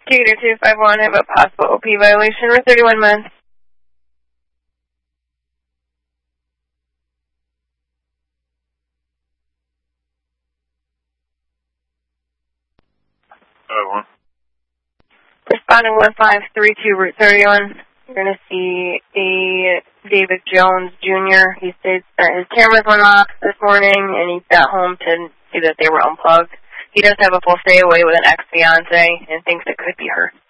Gator 251, I have a possible OP violation for 31 months. Responding 1532 Route 31. You're going to see a David Jones Jr. He states that his cameras went off this morning and he got home to see that they were unplugged. He does have a full stay away with an ex-fiance and thinks it could be her.